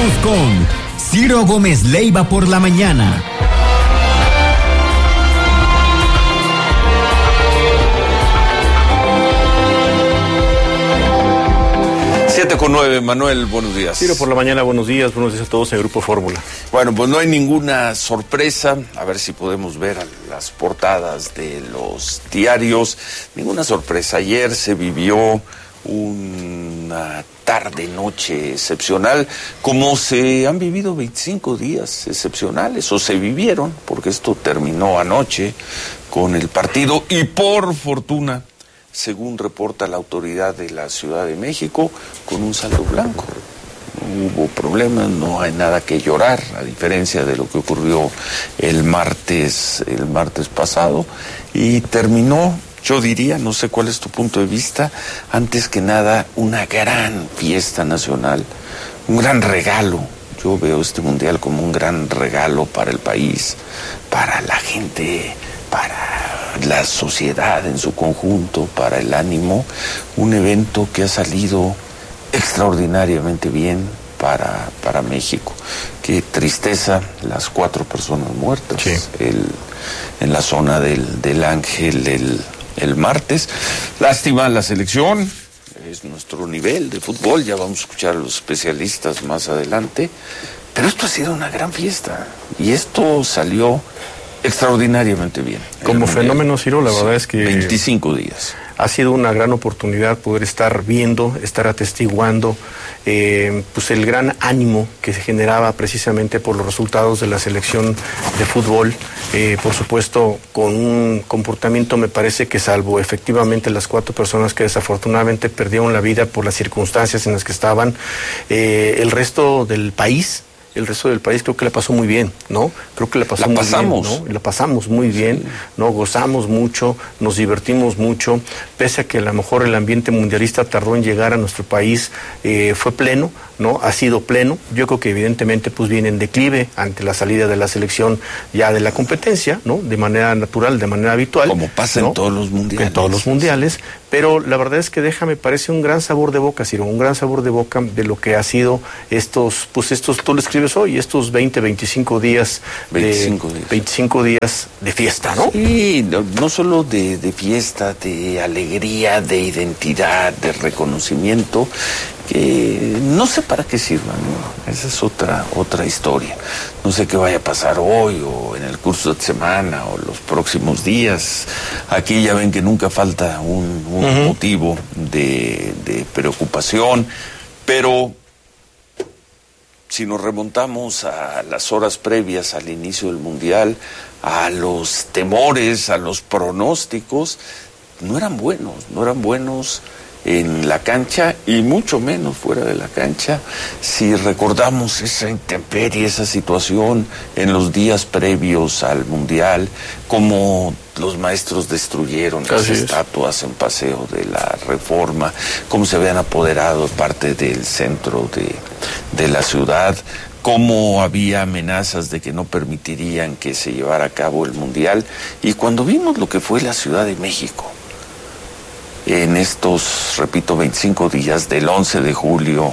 Regresamos con Ciro Gómez Leiva por la mañana. Con 9, Manuel, buenos días. Ciro, por la mañana, buenos días a todos en Grupo Fórmula. Bueno, pues no hay ninguna sorpresa, a ver si podemos ver las portadas de los diarios, ninguna sorpresa. Ayer se vivió una tarde-noche excepcional, como se han vivido 25 días excepcionales, o se vivieron, porque esto terminó anoche con el partido, y por fortuna, según reporta la autoridad de la Ciudad de México, con un saldo blanco. No hubo problemas, no hay nada que llorar, a diferencia de lo que ocurrió el martes pasado, y terminó, yo diría, no sé cuál es tu punto de vista, antes que nada, una gran fiesta nacional, un gran regalo. Yo veo este mundial como un gran regalo para el país, para la gente, para la sociedad en su conjunto, para el ánimo, un evento que ha salido extraordinariamente bien para México. Qué tristeza, las 4 personas muertas, sí, en la zona del Ángel el martes. Lástima, la selección, es nuestro nivel de fútbol, ya vamos a escuchar a los especialistas más adelante, pero esto ha sido una gran fiesta, y esto salió extraordinariamente bien. Como fenómeno, Ciro, la verdad es que 25 días. Ha sido una gran oportunidad poder estar viendo, estar atestiguando pues el gran ánimo que se generaba precisamente por los resultados de la selección de fútbol. Por supuesto, con un comportamiento, me parece que salvo efectivamente las 4 personas que desafortunadamente perdieron la vida por las circunstancias en las que estaban, el resto del país creo que la pasó muy bien, ¿no? Creo que la pasamos muy bien, sí, ¿no? Gozamos mucho, nos divertimos mucho, pese a que a lo mejor el ambiente mundialista tardó en llegar a nuestro país, fue pleno, ¿no? Ha sido pleno. Yo creo que evidentemente pues viene en declive ante la salida de la selección ya de la competencia, ¿no? De manera natural, de manera habitual. Como pasa, ¿no?, en todos los mundiales. En todos los mundiales, pero la verdad es que me parece un gran sabor de boca, Ciro, un gran sabor de boca de lo que ha sido estos, tú lo escribes hoy, estos 25 días. 25 días de fiesta, ¿no? Sí, no solo de fiesta, de alegría, de identidad, de reconocimiento, que no sé para qué sirvan, ¿no? Esa es otra historia. No sé qué vaya a pasar hoy o en el curso de semana o los próximos días. Aquí ya ven que nunca falta un motivo de preocupación, pero si nos remontamos a las horas previas al inicio del Mundial, a los temores, a los pronósticos, no eran buenos en la cancha y mucho menos fuera de la cancha. Si recordamos esa intemperie, esa situación en los días previos al Mundial, como los maestros destruyeron las estatuas en Paseo de la Reforma, cómo se habían apoderado parte del centro de la ciudad, cómo había amenazas de que no permitirían que se llevara a cabo el Mundial, y cuando vimos lo que fue la Ciudad de México en estos, repito, 25 días, del 11 de junio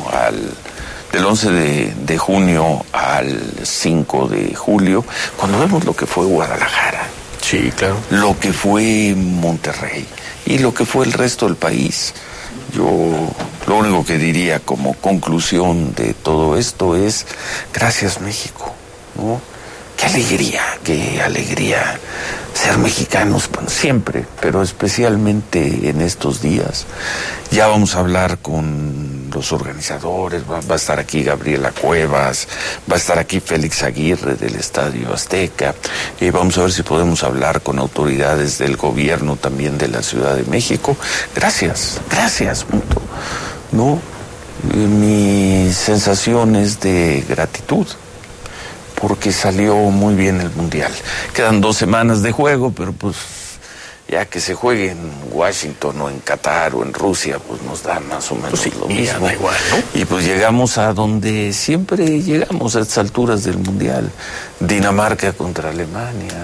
al 5 de julio, cuando vemos lo que fue Guadalajara, sí, claro, lo que fue Monterrey y lo que fue el resto del país, yo lo único que diría como conclusión de todo esto es: gracias, México, ¿no? Qué alegría ser mexicanos, bueno, siempre, pero especialmente en estos días. Ya vamos a hablar con los organizadores, va a estar aquí Gabriela Cuevas, va a estar aquí Félix Aguirre del Estadio Azteca, vamos a ver si podemos hablar con autoridades del gobierno también de la Ciudad de México. Gracias, punto. ¿No? Mi sensación es de gratitud, porque salió muy bien el Mundial. Quedan 2 semanas de juego, pero pues ya que se juegue en Washington o en Qatar o en Rusia, pues nos da más o menos lo mismo. Da igual, ¿no? Y pues llegamos a donde siempre llegamos a estas alturas del Mundial: Dinamarca contra Alemania,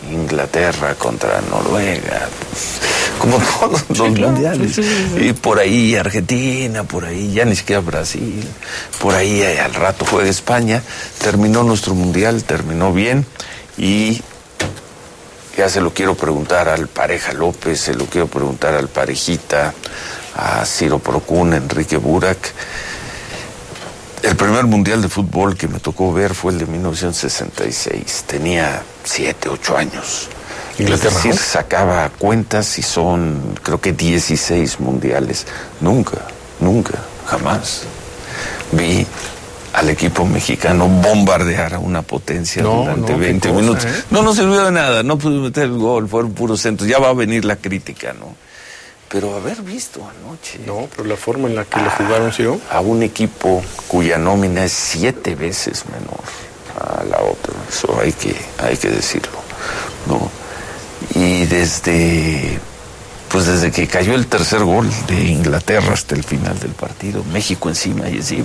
Inglaterra contra Noruega, como todos los mundiales. Y por ahí Argentina, por ahí ya ni siquiera Brasil, por ahí al rato juega España. Terminó nuestro mundial, terminó bien, y ya se lo quiero preguntar al Pareja López, se lo quiero preguntar al Parejita, a Ciro Procún, Enrique Burak. El primer mundial de fútbol que me tocó ver fue el de 1966. Tenía 7, 8 años. Inglaterra, es decir, sacaba cuentas y son, creo que 16 mundiales. Nunca, jamás vi al equipo mexicano bombardear a una potencia durante 20 minutos. No sirvió de nada, no pude meter el gol, fueron puros centros. Ya va a venir la crítica, ¿no? Pero haber visto anoche... No, pero la forma en la que lo jugaron, ¿sí? A un equipo cuya nómina es 7 veces menor a la otra. Eso hay que decirlo, ¿no? Y desde que cayó el tercer gol de Inglaterra hasta el final del partido, México encima.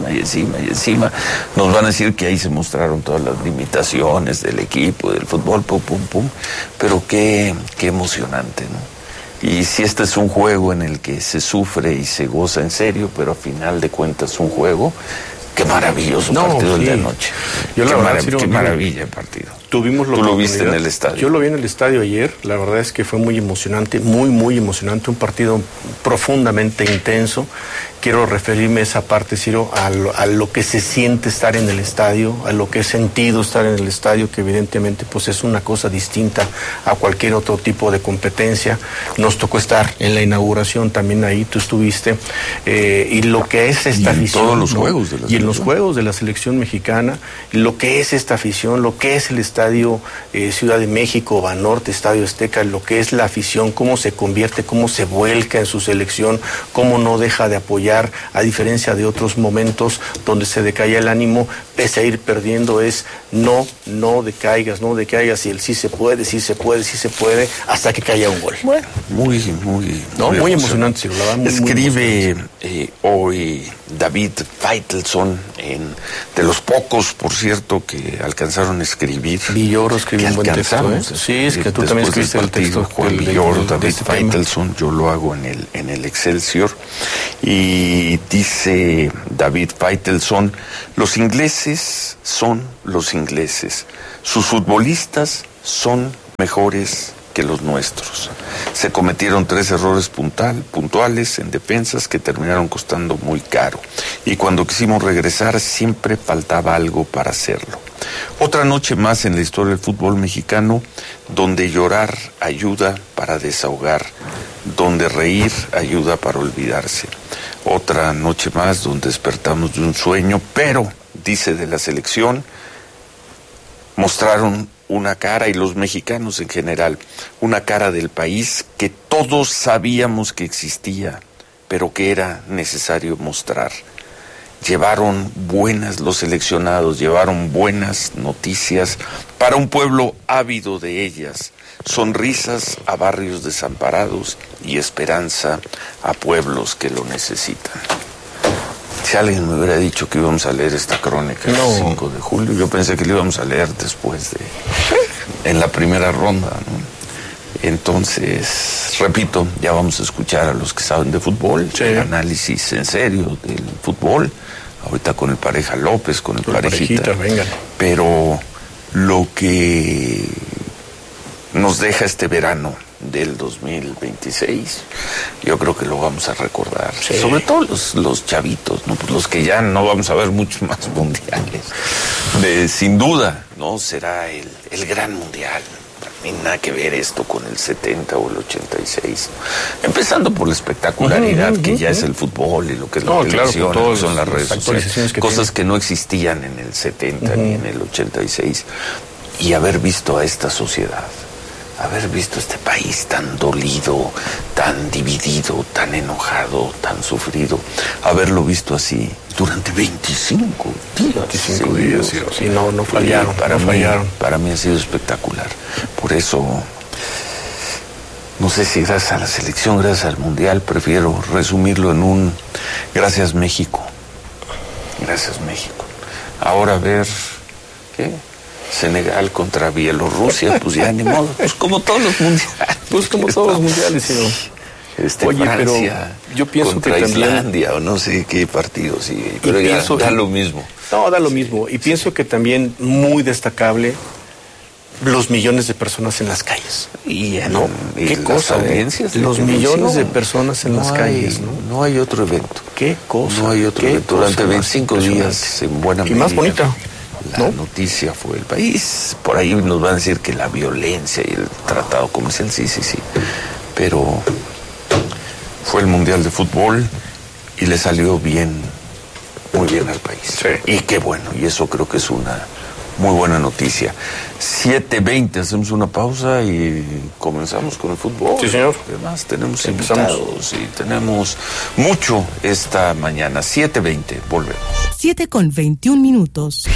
Nos van a decir que ahí se mostraron todas las limitaciones del equipo, del fútbol, pum. Pero qué emocionante, ¿no? Y si este es un juego en el que se sufre y se goza en serio, pero a final de cuentas un juego, qué maravilloso partido el de anoche. Qué maravilla el partido. Tú lo viste en el estadio. Yo lo vi en el estadio ayer. La verdad es que fue muy emocionante, muy emocionante. Un partido profundamente intenso. Quiero referirme a esa parte, Ciro, a lo que se siente estar en el estadio, a lo que he sentido estar en el estadio, que evidentemente pues es una cosa distinta a cualquier otro tipo de competencia. Nos tocó estar en la inauguración también ahí, tú estuviste, y lo que es esta afición. Todos los juegos de la selección. Y en los juegos de la selección mexicana, lo que es esta afición, lo que es el estadio Ciudad de México, Banorte, Estadio Azteca, lo que es la afición, cómo se convierte, cómo se vuelca en su selección, cómo no deja de apoyar, a diferencia de otros momentos donde se decaía el ánimo, pese a ir perdiendo, es no decaigas, y el sí se puede, hasta que caiga un gol. Bueno, muy emocionante, Ciro, la verdad, Escribe hoy David Faitelson, de los pocos, por cierto, que alcanzaron a escribir. Villoro escribió un buen texto, ¿eh? Sí, es que tú también escribiste el texto. Juan Villoro, David Faitelson, yo lo hago en el Excelsior. Y dice David Faitelson, los ingleses son los ingleses. Sus futbolistas son mejores que los nuestros. Se cometieron 3 errores puntuales en defensas que terminaron costando muy caro. Y cuando quisimos regresar siempre faltaba algo para hacerlo. Otra noche más en la historia del fútbol mexicano, donde llorar ayuda para desahogar, donde reír ayuda para olvidarse. Otra noche más donde despertamos de un sueño, pero, dice de la selección, mostraron una cara, y los mexicanos en general, una cara del país que todos sabíamos que existía, pero que era necesario mostrar. Los seleccionados llevaron buenas noticias para un pueblo ávido de ellas, sonrisas a barrios desamparados y esperanza a pueblos que lo necesitan. Si alguien me hubiera dicho que íbamos a leer esta crónica el 5 de julio, yo pensé que lo íbamos a leer después en la primera ronda, ¿no? Entonces, repito, ya vamos a escuchar a los que saben de fútbol, el análisis en serio del fútbol, ahorita con el Pareja López, con el Parejita. Pero lo que nos deja este verano del 2026, yo creo que lo vamos a recordar. Sí. Sobre todo los chavitos, ¿no? Pues los que ya no vamos a ver muchos más mundiales. Sin duda, ¿no? Será el gran mundial. No hay nada que ver esto con el 70 o el 86. Empezando por la espectacularidad que ya es el fútbol y lo que es la televisión, claro, que son las redes sociales, cosas que no existían en el 70 ni en el 86. Y haber visto a esta sociedad, haber visto este país tan dolido, tan dividido, tan enojado, tan sufrido, haberlo visto así durante 25 días. Sí, no fallaron. Para mí ha sido espectacular. Por eso, no sé si gracias a la selección, gracias al Mundial, prefiero resumirlo en un gracias México. Gracias México. Ahora a ver, ¿qué? Senegal contra Bielorrusia, pues ya ni modo, pues como todos los mundiales. Pues como todos los mundiales, sino. Oye, Francia, pero yo pienso contra que también, Islandia o no sé qué partido, sí, pero ya da lo mismo. No, da lo mismo. Y pienso que también muy destacable los millones de personas en las calles. ¿No? Qué cosa, los millones de personas en las calles, ¿no? No hay otro evento. Qué cosa. No hay otro evento. Durante 25 días, en buena medida. Y más bonita. La noticia fue el país. Por ahí nos van a decir que la violencia y el tratado comercial, sí. Pero fue el Mundial de Fútbol y le salió bien, muy bien al país. Sí. Y qué bueno, y eso creo que es una muy buena noticia. 7:20, hacemos una pausa y comenzamos con el fútbol. Sí, señor. Además, tenemos invitados y tenemos mucho esta mañana. 7:20, volvemos. 7:21.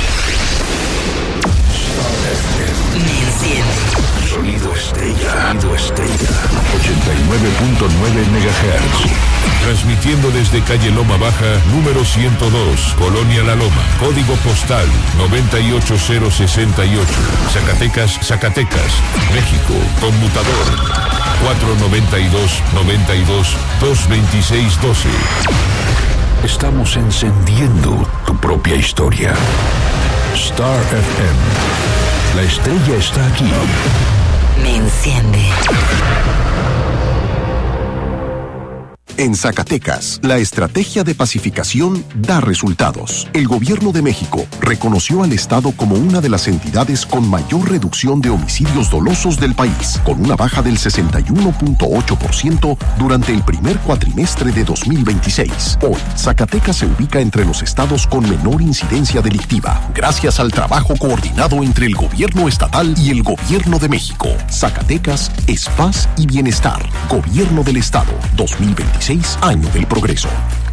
Sonido Estrella. 89.9 MHz. Transmitiendo desde calle Loma Baja, número 102, Colonia La Loma, código postal 98068, Zacatecas, México, conmutador 492-92-226-12. Estamos encendiendo tu propia historia. Star FM. La estrella está aquí. Me enciende. En Zacatecas, la estrategia de pacificación da resultados. El gobierno de México reconoció al Estado como una de las entidades con mayor reducción de homicidios dolosos del país, con una baja del 61.8% durante el primer cuatrimestre de 2026. Hoy, Zacatecas se ubica entre los estados con menor incidencia delictiva, gracias al trabajo coordinado entre el gobierno estatal y el gobierno de México. Zacatecas es paz y bienestar. Gobierno del Estado, 2026, año del progreso.